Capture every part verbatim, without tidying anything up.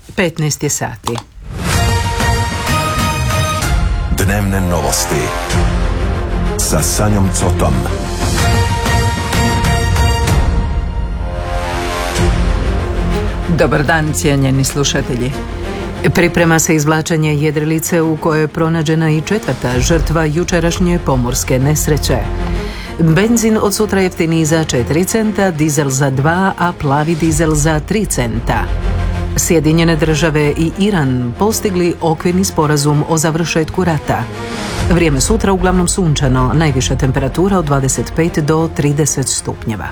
petnaest je sati. Dnevne novosti sa Sanjom Cotom. Dobar dan, cijenjeni slušatelji. Priprema se izvlačenje jedrilice u kojoj je pronađena i četvrta žrtva jučerašnje pomorske nesreće. Benzin od sutra jeftiniji za četiri centa, dizel za dva, a plavi dizel za tri centa. Sjedinjene države i Iran postigli okvirni sporazum o završetku rata. Vrijeme sutra uglavnom sunčano, najviša temperatura od dvadeset pet do trideset stupnjeva.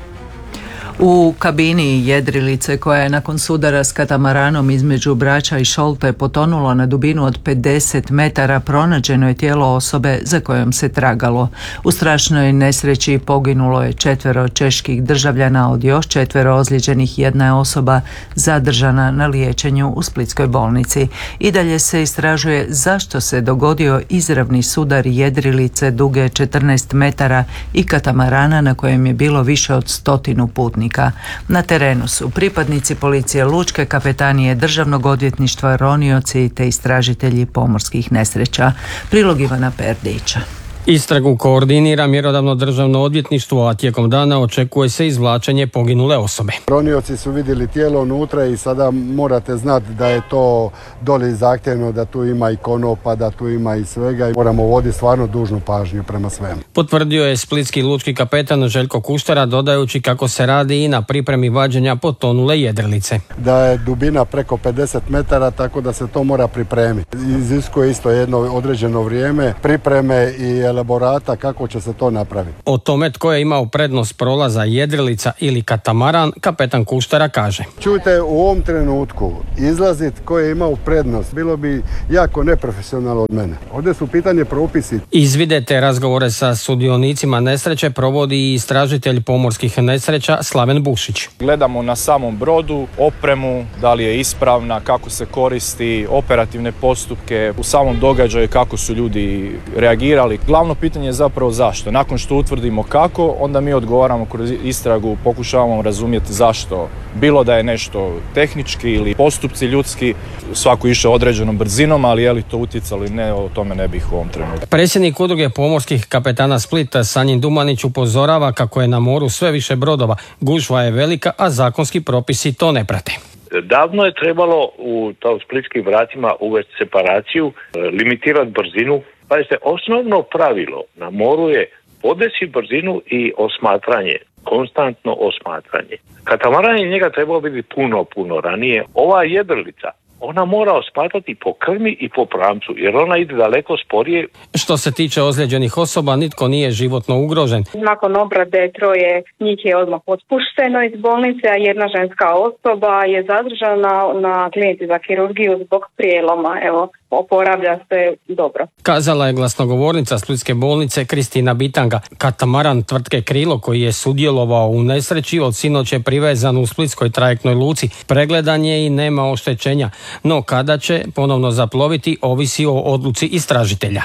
U kabini jedrilice koja je nakon sudara s katamaranom između Brača i Šolte potonulo na dubinu od pedeset metara pronađeno je tijelo osobe za kojom se tragalo. U strašnoj nesreći poginulo je četvero čeških državljana, od još četvero ozlijeđenih jedna je osoba zadržana na liječenju u splitskoj bolnici. I dalje se istražuje zašto se dogodio izravni sudar jedrilice duge četrnaest metara i katamarana na kojem je bilo više od stotinu putnika. Na terenu su pripadnici policije Lučke kapetanije, Državnog odvjetništva, ronioci te istražitelji pomorskih nesreća. Prilog Ivana Perdića. Istragu koordinira mjerodavno državno odvjetništvo, a tijekom dana očekuje se izvlačenje poginule osobe. Ronioci su vidjeli tijelo unutra i sada morate znati da je to doli zahtjevno, da tu ima i konopa, da tu ima i svega i moramo voditi stvarno dužnu pažnju prema svemu. Potvrdio je splitski lučki kapetan Željko Kuštara, dodajući kako se radi i na pripremi vađenja potonule jedrilice. Da je dubina preko pedeset metara, tako da se to mora pripremiti. Iziskuje isto jedno određeno vrijeme pripreme i elaborata kako će se to napraviti. O tome tko je imao prednost prolaza jedrilica ili katamaran, kapetan Kuštara kaže: Čujte, u ovom trenutku izlaziti tko je imao prednost bilo bi jako neprofesionalno od mene. Ovdje su pitanje propisi. Izvide te razgovore sa sudionicima nesreće provodi i istražitelj pomorskih nesreća Slaven Bušić. Gledamo na samom brodu opremu, da li je ispravna, kako se koristi, operativne postupke, u samom događaju kako su ljudi reagirali. Glavno pitanje je zapravo zašto. Nakon što utvrdimo kako, onda mi odgovaramo kroz istragu, pokušavamo razumjeti zašto. Bilo da je nešto tehnički ili postupci ljudski, svako išao određenom brzinom, ali je li to utjecalo ili ne, o tome ne bih u ovom trenutku. Predsjednik udruge pomorskih kapetana Splita Sanjin Dumanić upozorava kako je na moru sve više brodova. Gužva je velika, a zakonski propisi to ne prate. Davno je trebalo u to splitskim vratima uvesti separaciju, limitirati brzinu. Pazite, osnovno pravilo na moru je podesi brzinu i osmatranje, konstantno osmatranje. Katamaran njega trebalo biti puno, puno ranije. Ova jedrilica, ona mora osmatrati po krmi i po pramcu, jer ona ide daleko sporije. Što se tiče ozlijeđenih osoba, nitko nije životno ugrožen. Nakon obrade troje njih je odmah otpušteno iz bolnice, a jedna ženska osoba je zadržana na klinici za kirurgiju zbog prijeloma. Evo, oporavlja se dobro. Kazala je glasnogovornica splitske bolnice Kristina Bitanga. Katamaran tvrtke Krilo, koji je sudjelovao u nesreći, od sinoć je privezan u splitskoj trajektnoj luci. Pregledan je i nema oštećenja, no kada će ponovno zaploviti ovisi o odluci istražitelja.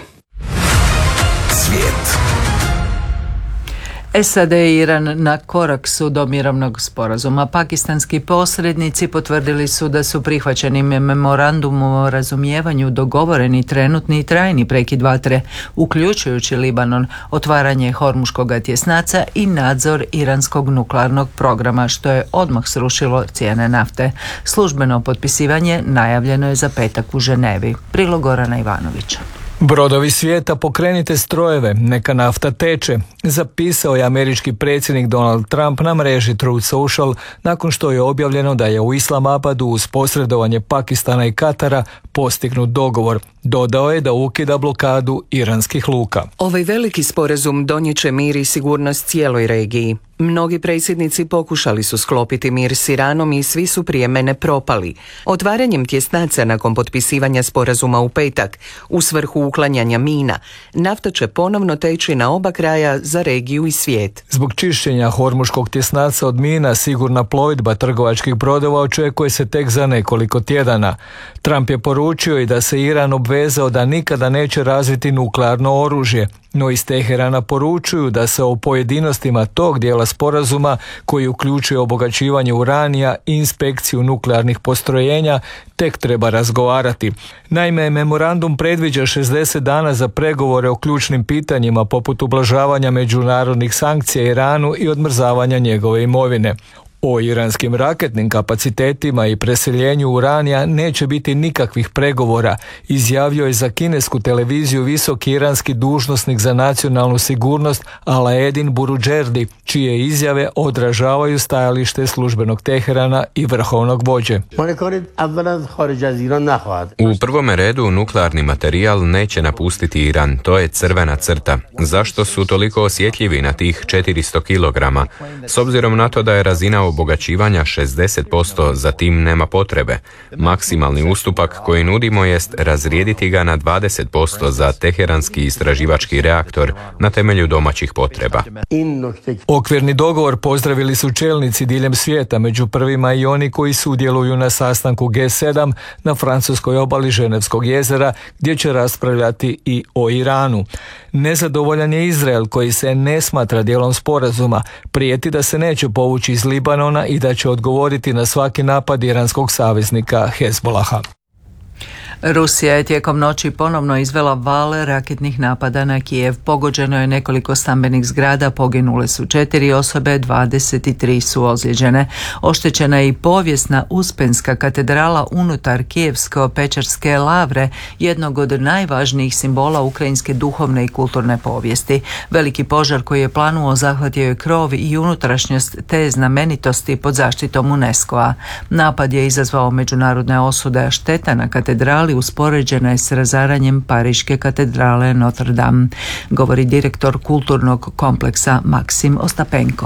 Svijet. S A D i Iran na korak su do mirovnog sporazuma. Pakistanski posrednici potvrdili su da su prihvaćenim memorandumom o razumijevanju dogovoreni trenutni i trajni prekid vatre, uključujući Libanon, otvaranje Hormuškog tjesnaca i nadzor iranskog nuklearnog programa, što je odmah srušilo cijene nafte. Službeno potpisivanje najavljeno je za petak u Ženevi. Prilog Gorana Ivanovića. Brodovi svijeta, pokrenite strojeve, neka nafta teče, zapisao je američki predsjednik Donald Trump na mreži Truth Social nakon što je objavljeno da je u Islamabadu uz posredovanje Pakistana i Katara postignut dogovor. Dodao je da ukida blokadu iranskih luka. Ovaj veliki sporazum donijet će mir i sigurnost cijeloj regiji. Mnogi predsjednici pokušali su sklopiti mir s Iranom i svi su prije mene propali. Otvaranjem tjesnaca nakon potpisivanja sporazuma u petak, u svrhu uklanjanja mina, nafta će ponovno teći na oba kraja za regiju i svijet. Zbog čišćenja Hormuškog tjesnaca od mina, sigurna plovidba trgovačkih brodova očekuje se tek za nekoliko tjedana. Trump je poručio poručio i da se Iran obvezao da nikada neće razviti nuklearno oružje, no iz Teherana poručuju da se o pojedinostima tog dijela sporazuma, koji uključuje obogaćivanje uranija i inspekciju nuklearnih postrojenja, tek treba razgovarati. Naime, memorandum predviđa šezdeset dana za pregovore o ključnim pitanjima poput ublažavanja međunarodnih sankcija Iranu i odmrzavanja njegove imovine. O iranskim raketnim kapacitetima i preseljenju uranija neće biti nikakvih pregovora, izjavio je za kinesku televiziju visoki iranski dužnosnik za nacionalnu sigurnost Alaeddin Buruđerdi, čije izjave odražavaju stajalište službenog Teherana i vrhovnog vođe. U prvome redu nuklearni materijal neće napustiti Iran, to je crvena crta. Zašto su toliko osjetljivi na tih četiristo kilograma? S obzirom na to da je razina obogaćivanja šezdeset posto, za tim nema potrebe. Maksimalni ustupak koji nudimo jest razrijediti ga na dvadeset posto za teheranski istraživački reaktor na temelju domaćih potreba. Okvirni dogovor pozdravili su čelnici diljem svijeta, među prvima i oni koji sudjeluju na sastanku G sedam na francuskoj obali Ženevskog jezera, gdje će raspravljati i o Iranu. Nezadovoljan je Izrael, koji se ne smatra dijelom sporazuma, prijeti da se neće povući iz Libanona i da će odgovoriti na svaki napad iranskog saveznika Hezbolaha. Rusija je tijekom noći ponovno izvela val raketnih napada na Kijev. Pogođeno je nekoliko stambenih zgrada, poginule su četiri osobe, dvadeset tri su ozlijeđene. Oštećena je i povijesna Uspenska katedrala unutar Kijevsko-Pečarske lavre, jednog od najvažnijih simbola ukrajinske duhovne i kulturne povijesti. Veliki požar koji je planuo zahvatio je krov i unutrašnjost te znamenitosti pod zaštitom UNESCO-a. Napad je izazvao međunarodne osude, a šteta na katedrali uspoređena je s razaranjem Pariške katedrale Notre Dame, govori direktor kulturnog kompleksa Maksim Ostapenko.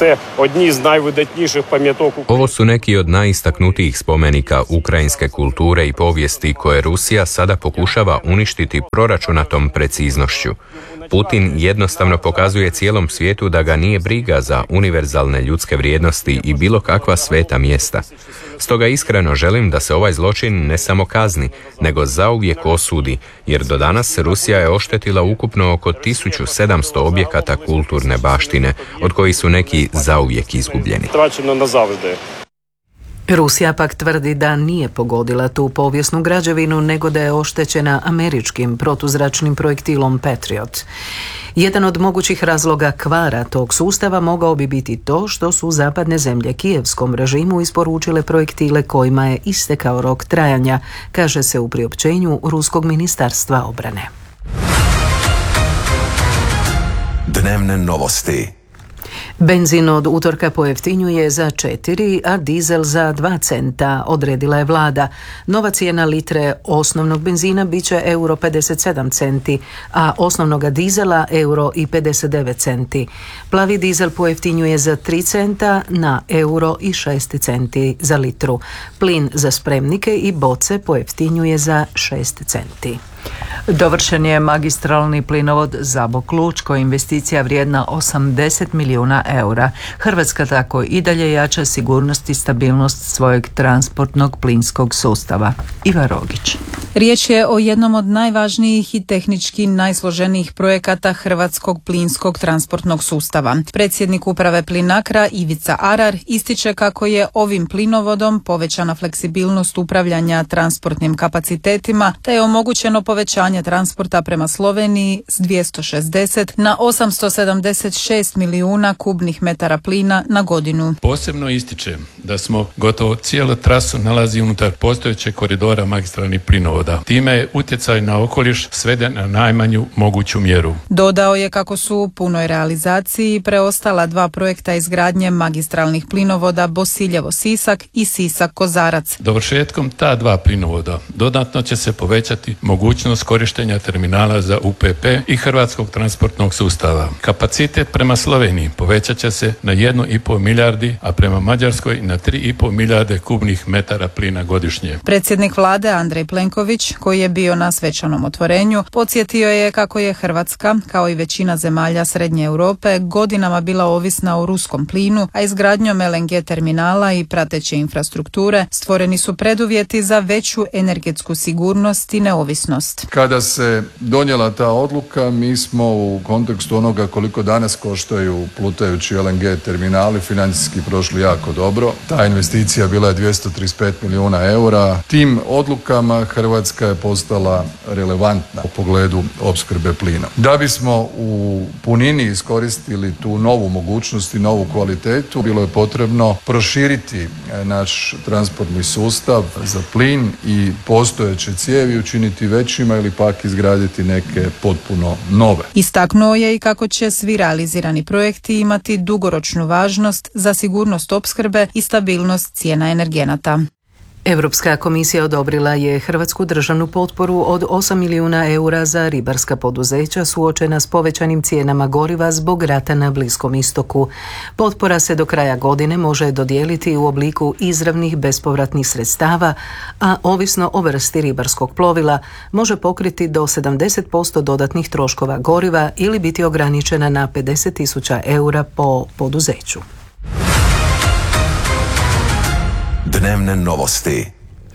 Ovo su neki od najistaknutijih spomenika ukrajinske kulture i povijesti koje Rusija sada pokušava uništiti proračunatom preciznošću. Putin jednostavno pokazuje cijelom svijetu da ga nije briga za univerzalne ljudske vrijednosti i bilo kakva sveta mjesta. Stoga iskreno želim da se ovaj zločin ne samo kazni, nego zauvijek osudi, jer do danas Rusija je oštetila ukupno oko tisuću sedamsto objekata kulturne baštine, od kojih su neki zauvijek izgubljeni. Rusija pak tvrdi da nije pogodila tu povijesnu građevinu, nego da je oštećena američkim protuzračnim projektilom Patriot. Jedan od mogućih razloga kvara tog sustava mogao bi biti to što su zapadne zemlje kijevskom režimu isporučile projektile kojima je istekao rok trajanja, kaže se u priopćenju Ruskog ministarstva obrane. Dnevne novosti. Benzin od utorka pojeftinjuje za četiri, a dizel za dva centa, odredila je vlada. Nova cijena litre osnovnog benzina bit će euro pedeset sedam centi, a osnovnoga dizela euro i pedeset devet centi. Plavi dizel pojeftinjuje za tri centa na euro i šest centi za litru. Plin za spremnike i boce pojeftinjuje za šest centi. Dovršen je magistralni plinovod Zabok-Lučko, investicija vrijedna osamdeset milijuna eura. Hrvatska tako i dalje jača sigurnost i stabilnost svojeg transportnog plinskog sustava. Iva Rogić. Riječ je o jednom od najvažnijih i tehnički najsloženijih projekata hrvatskog plinskog transportnog sustava. Predsjednik uprave Plinacra Ivica Arar ističe kako je ovim plinovodom povećana fleksibilnost upravljanja transportnim kapacitetima, te je omogućeno povećanje transporta prema Sloveniji s dvjesto šezdeset na osamsto sedamdeset šest milijuna kubnih metara plina na godinu. Posebno ističem da smo gotovo cijelu trasu nalazi unutar postojećeg koridora magistralnih plinovoda. Time je utjecaj na okoliš sveden na najmanju moguću mjeru. Dodao je kako su u punoj realizaciji preostala dva projekta izgradnje magistralnih plinovoda Bosiljevo-Sisak i Sisak-Kozarac. Dovršetkom ta dva plinovoda dodatno će se povećati mogućnost korištenja terminala za U P P i hrvatskog transportnog sustava. Kapacitet prema Sloveniji povećat će se na jednu i pol milijardi, a prema Mađarskoj na tri i pol milijarde kubnih metara plina godišnje. Predsjednik vlade Andrej Plenković Filipović, koji je bio na svečanom otvorenju, podsjetio je kako je Hrvatska, kao i većina zemalja Srednje Europe, godinama bila ovisna o ruskom plinu, a izgradnjom el en ge terminala i prateće infrastrukture stvoreni su preduvjeti za veću energetsku sigurnost i neovisnost. Kada se donijela ta odluka, mi smo u kontekstu onoga koliko danas koštaju plutajući el en ge terminali financijski prošli jako dobro. Ta investicija bila je dvjesto trideset pet milijuna eura. Tim odlukama Hrvatska je postala relevantna u pogledu opskrbe plina. Da bismo u punini iskoristili tu novu mogućnost i novu kvalitetu, bilo je potrebno proširiti naš transportni sustav za plin i postojeće cijevi učiniti većima ili pak izgraditi neke potpuno nove. Istaknuo je i kako će svi realizirani projekti imati dugoročnu važnost za sigurnost opskrbe i stabilnost cijena energenata. Europska komisija odobrila je hrvatsku državnu potporu od osam milijuna eura za ribarska poduzeća suočena s povećanim cijenama goriva zbog rata na Bliskom istoku. Potpora se do kraja godine može dodijeliti u obliku izravnih bespovratnih sredstava, a ovisno o vrsti ribarskog plovila može pokriti do sedamdeset posto dodatnih troškova goriva ili biti ograničena na pedeset tisuća eura po poduzeću. Dnevne novosti.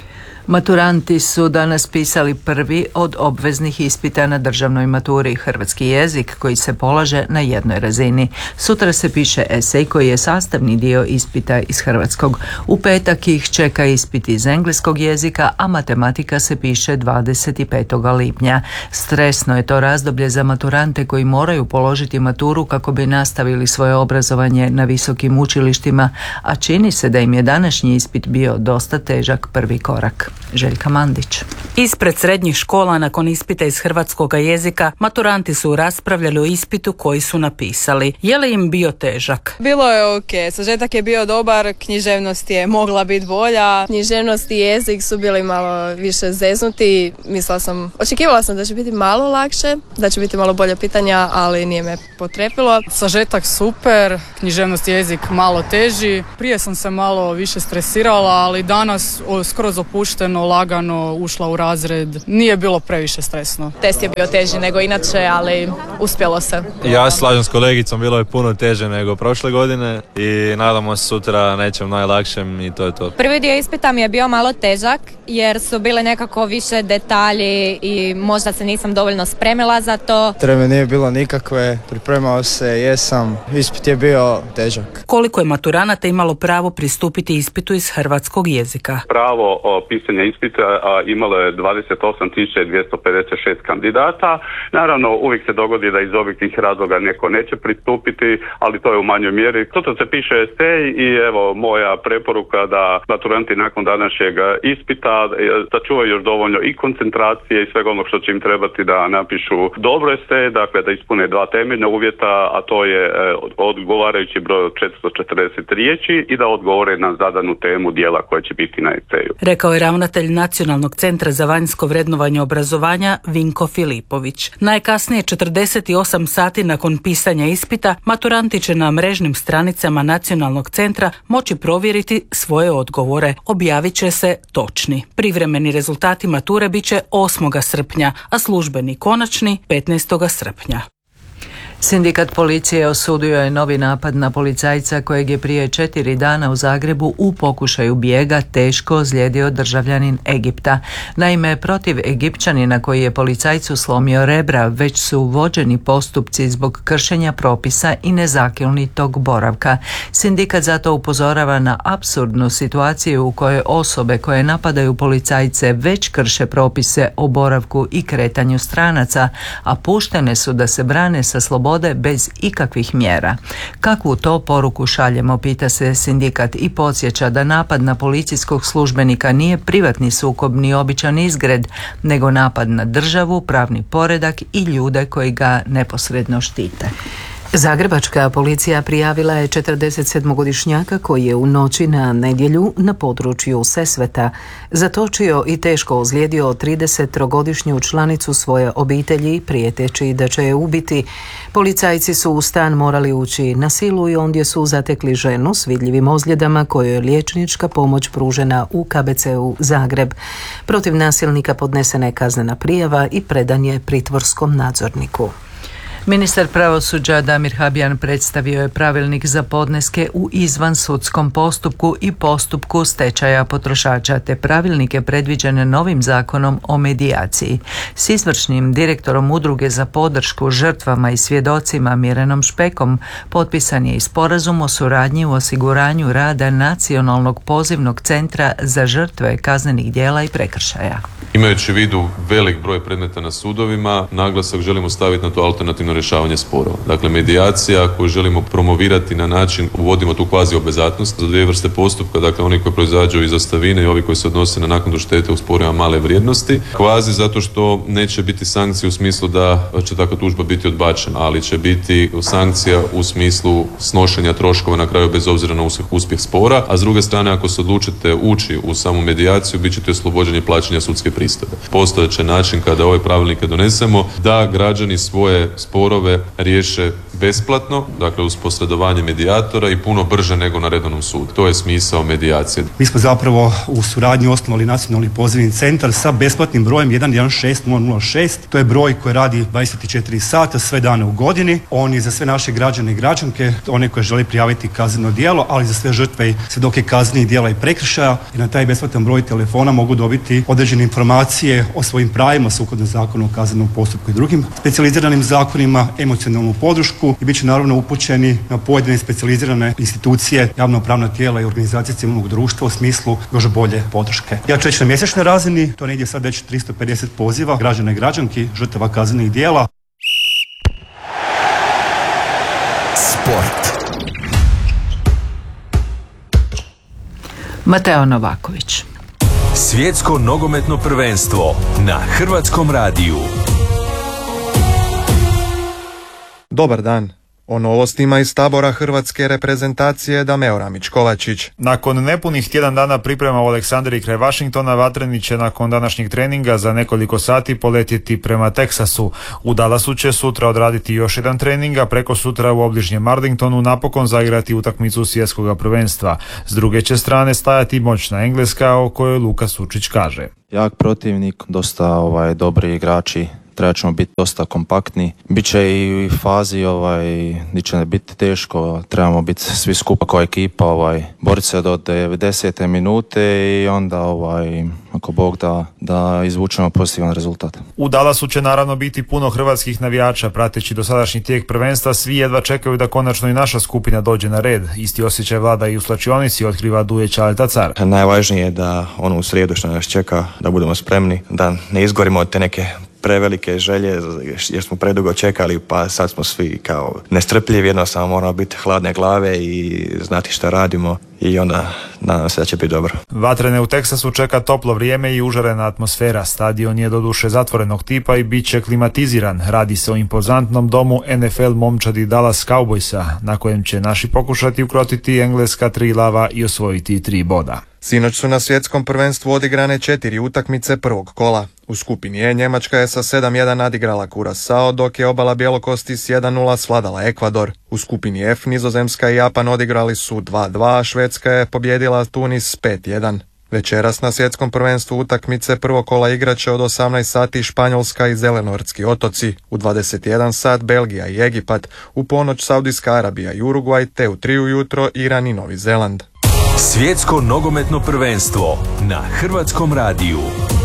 Maturanti su danas pisali prvi od obveznih ispita na državnoj maturi hrvatski jezik koji se polaže na jednoj razini. Sutra se piše esej koji je sastavni dio ispita iz hrvatskog. U petak ih čeka ispit iz engleskog jezika, a matematika se piše dvadeset petog lipnja. Stresno je to razdoblje za maturante koji moraju položiti maturu kako bi nastavili svoje obrazovanje na visokim učilištima, a čini se da im je današnji ispit bio dosta težak prvi korak. Željka Mandić. Ispred srednjih škola nakon ispita iz hrvatskog jezika maturanti su raspravljali o ispitu koji su napisali. Je li im bio težak? Bilo je ok, sažetak je bio dobar, književnost je mogla biti bolja. Književnost i jezik su bili malo više zeznuti. Mislila sam, očekivala sam da će biti malo lakše, da će biti malo bolje pitanja, ali nije me potrepilo. Sažetak super, književnost i jezik malo teži. Prije sam se malo više stresirala, ali danas skroz opušteno, lagano ušla u razred. Nije bilo previše stresno. Test je bio teži nego inače, ali uspjelo se. Ja se slažem s kolegicom, bilo je puno teže nego prošle godine i nadamo se sutra nečem najlakšem i to je to. Prvi dio ispita mi je bio malo težak jer su bile nekako više detalji i možda se nisam dovoljno spremila za to. Treme nije bilo nikakve, pripremao se, jesam. Ispit je bio težak. Koliko je maturanata imalo pravo pristupiti ispitu iz hrvatskog jezika? Pravo o pisanja ispita a, imalo je dvadeset osam tisuća dvjesto pedeset šest kandidata. Naravno, uvijek se dogodi da iz objektivnih razloga neko neće pristupiti, ali to je u manjoj mjeri. Sutra se piše esej i evo moja preporuka da maturanti nakon današnjeg ispita sačuvaju još dovoljno i koncentracije i svega onog što će im trebati da napišu dobro esej, dakle da ispune dva temeljna uvjeta, a to je odgovarajući broj od četiristo četrdeset riječi i da odgovore na zadanu temu dijela koja će biti na eseju. Rekao je ravnatelj Nacionalnog centra za vanjsko vrednovanje obrazovanja Vinko Filipović. Najkasnije četrdeset osam sati nakon pisanja ispita maturanti će na mrežnim stranicama Nacionalnog centra moći provjeriti svoje odgovore. Objavit će se točni. Privremeni rezultati mature bit će osmog srpnja, a službeni konačni petnaestog srpnja. Sindikat policije osudio je novi napad na policajca kojeg je prije četiri dana u Zagrebu u pokušaju bijega teško ozlijedio državljanin Egipta. Naime, protiv Egipćanina koji je policajcu slomio rebra već su vođeni postupci zbog kršenja propisa i nezakonitog boravka. Sindikat zato upozorava na apsurdnu situaciju u kojoj osobe koje napadaju policajce već krše propise o boravku i kretanju stranaca, a puštene su da se brane sa slobodom bez ikakvih mjera. Kakvu to poruku šaljemo, pita se sindikat i podsjeća da napad na policijskog službenika nije privatni sukob ni običan izgred, nego napad na državu, pravni poredak i ljude koji ga neposredno štite. Zagrebačka policija prijavila je četrdesetsedmogodišnjaka koji je u noći na nedjelju na području Sesveta zatočio i teško ozlijedio tridesettrogodišnju članicu svoje obitelji prijeteći da će je ubiti. Policajci su u stan morali ući na silu i ondje su zatekli ženu s vidljivim ozljedama kojoj je liječnička pomoć pružena u K B C-u Zagreb. Protiv nasilnika podnesena je kaznena prijava i predan je pritvorskom nadzorniku. Ministar pravosuđa Damir Habijan predstavio je pravilnik za podneske u izvansudskom postupku i postupku stečaja potrošača, te pravilnike predviđene novim zakonom o medijaciji. S izvršnim direktorom Udruge za podršku žrtvama i svjedocima Mirenom Špekom potpisan je i sporazum o suradnji u osiguranju rada Nacionalnog pozivnog centra za žrtve kaznenih djela i prekršaja. Imajući u vidu velik broj predmeta na sudovima, naglasak želimo staviti na to alternativno rješavanje sporova. Dakle, medijacija koju želimo promovirati na način, uvodimo tu kvazi obvezatnost za dvije vrste postupka, dakle oni koji proizađu iz ostavine i ovi koji se odnose na naknadu štete u sporovima male vrijednosti. Kvazi zato što neće biti sankcije u smislu da će takva tužba biti odbačena, ali će biti sankcija u smislu snošenja troškova na kraju bez obzira na uspjeh, uspjeh spora, a s druge strane ako se odlučite ući u samu medijaciju, bit ćete oslobođeni plaćanja sudske pristojbe. Postojeće način kada ove pravilnike donesemo da građani svoje sporove riješe besplatno, dakle uz posredovanje medijatora i puno brže nego na redovnom sudu. To je smisao medijacije. Mi smo zapravo u suradnji osnovali Nacionalni pozivni centar sa besplatnim brojem jedan jedan šest nula nula šest. To je broj koji radi dvadeset četiri sata sve dane u godini. On je za sve naše građane i građanke, one koje žele prijaviti kazneno djelo, ali za sve žrtve i svjedoke kaznenih djela i prekršaja. I na taj besplatan broj telefona mogu dobiti određene informacije o svojim pravima sukladno zakonu o kaznenom postupku i drugim specijaliziranim zakonima, emocionalnu podršku i bit će naravno upućeni na pojedine specijalizirane institucije, javnopravna tijela i organizacije civilnog društva u smislu još bolje podrške. Ja ću reći na mjesečnoj razini, to je negdje sad već tristo pedeset poziva građana i građanki, žrtava kaznenih djela. Sport. Mateo Novaković. Svjetsko nogometno prvenstvo na Hrvatskom radiju. Dobar dan. O novostima iz tabora hrvatske reprezentacije Dameo Ramić-Kovačić. Nakon nepunih tjedan dana priprema u Aleksandriji kraj Washingtona, Vatreni će nakon današnjeg treninga za nekoliko sati poletjeti prema Teksasu. U Dallasu će sutra odraditi još jedan trening, a preko sutra u obližnjem Arlingtonu napokon zaigrati utakmicu svjetskog prvenstva. S druge će strane stajati moćna Engleska, o kojoj Luka Sučić kaže. Jak protivnik, dosta ovaj, dobri igrači. Trebat ćemo biti dosta kompaktni. Biće i u fazi ovaj, gdje će biti teško, trebamo biti svi skupa kao ekipa, ovaj, boriti se do devedesete minute i onda ovaj, ako Bog da, da izvučemo pozitivan rezultat. U Dallasu će naravno biti puno hrvatskih navijača. Prateći dosadašnji tijek prvenstva, svi jedva čekaju da konačno i naša skupina dođe na red. Isti osjećaj vlada i u slačionici, otkriva Duje Ćaleta Car. Najvažnije je da ono u srijedu što nas čeka, da budemo spremni, da ne izgorimo od te neke prevelike želje jer smo predugo čekali, pa sad smo svi kao nestrpljivi, jednostavno moramo biti hladne glave i znati šta radimo i onda nadam se da će biti dobro. Vatrene u Teksasu čeka toplo vrijeme i užarena atmosfera. Stadion je doduše zatvorenog tipa i bit će klimatiziran. Radi se o impozantnom domu N F L momčadi Dallas Cowboysa, na kojem će naši pokušati ukrotiti engleska tri lava i osvojiti tri boda. Sinoć su na svjetskom prvenstvu odigrane četiri utakmice prvog kola. U skupini E Njemačka je sa sedam jedan nadigrala Curaçao, dok je obala Bjelokosti s jedan nula svladala Ekvador. U skupini F Nizozemska i Japan odigrali su dva dva, a Švedska je pobjedila Tunis pet jedan. Večeras na svjetskom prvenstvu utakmice prvog kola igraće od osamnaest sati Španjolska i Zelenortski otoci, u dvadeset jedan sat Belgija i Egipat, u ponoć Saudijska Arabija i Urugvaj, te u tri ujutro Iran i Novi Zeland. Svjetsko nogometno prvenstvo na Hrvatskom radiju.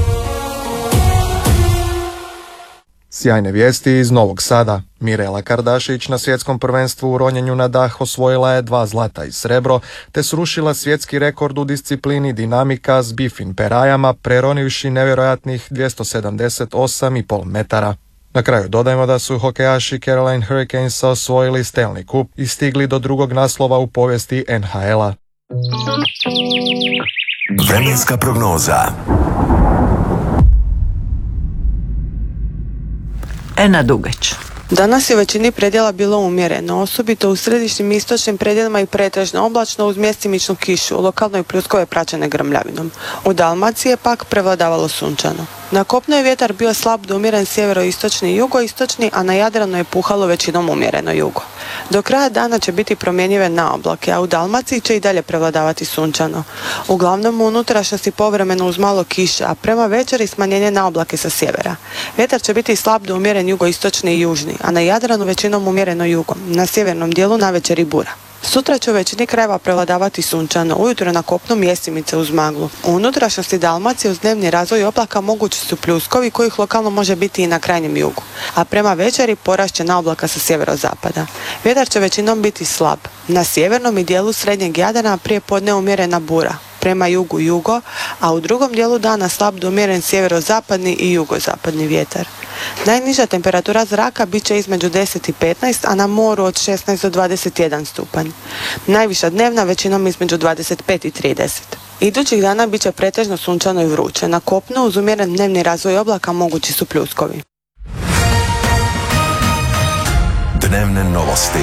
Sjajne vijesti iz Novog Sada. Mirela Kardašić na svjetskom prvenstvu u ronjenju na dah osvojila je dva zlata i srebro, te srušila svjetski rekord u disciplini dinamika s bifin perajama, preronivši nevjerojatnih dvjesto sedamdeset osam i pol metara. Na kraju dodajemo da su hokejaši Carolina Hurricanesa osvojili Stanley Cup i stigli do drugog naslova u povijesti N H L-a. Vremenska prognoza. Ena Dugać. Danas je u većini predjela bilo umjereno, osobito u središnjim istočnim predjelima i pretežno oblačno uz mjestimičnu kišu, lokalno i pljuskove praćene grmljavinom. U Dalmaciji je pak prevladavalo sunčano. Na kopnu je vjetar bio slab do umjeren sjeveroistočni i jugoistočni, a na Jadranu je puhalo većinom umjereno jugo. Do kraja dana će biti promjenjive na oblake, a u Dalmaciji će i dalje prevladavati sunčano. Uglavnom u unutrašnjosti povremeno uz malo kiše, a prema večeri smanjenje na oblake sa sjevera. Vjetar će biti slab do umjeren jugoistočni i južni, a na Jadranu većinom umjereno jugom, na sjevernom dijelu navečer i bura. Sutra će u većini krajeva prevladavati sunčano, ujutro na kopnu mjestimice uz maglu. U unutrašnjosti Dalmacije uz dnevni razvoj oblaka mogući su pljuskovi kojih lokalno može biti i na krajnjem jugu, a prema večeri porast će na oblaka sa sjeverozapada. Vjetar će većinom biti slab. Na sjevernom i dijelu srednjeg Jadrana prije podne umjerena bura, prema jugu jugo, a u drugom dijelu dana slab do umjeren sjeverozapadni i jugozapadni vjetar. Najniža temperatura zraka bit će između deset i petnaest, a na moru od šesnaest do dvadeset jedan stupanj. Najviša dnevna većinom između dvadeset pet i trideset. Idućih dana bit će pretežno sunčano i vruće. Na kopnu uz umjeren dnevni razvoj oblaka mogući su pljuskovi. Dnevne novosti.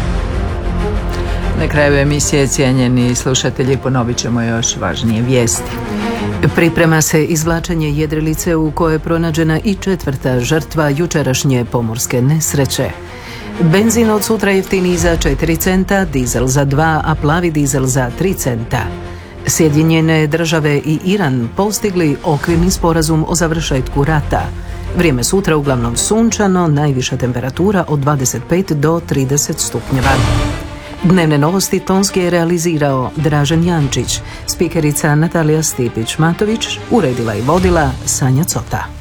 Na kraju emisije, cijenjeni slušatelji, ponovit ćemo još važnije vijesti. Priprema se izvlačenje jedrilice u kojoj je pronađena i četvrta žrtva jučerašnje pomorske nesreće. Benzin od sutra jeftiniji za četiri centa, dizel za dva, a plavi dizel za tri centa. Sjedinjene države i Iran postigli okvirni sporazum o završetku rata. Vrijeme sutra uglavnom sunčano, najviša temperatura od dvadeset pet do trideset stupnjeva. Dnevne novosti tonski je realizirao Dražen Jančić, spikerica Natalija Stipić-Matović, uredila i vodila Sanja Cota.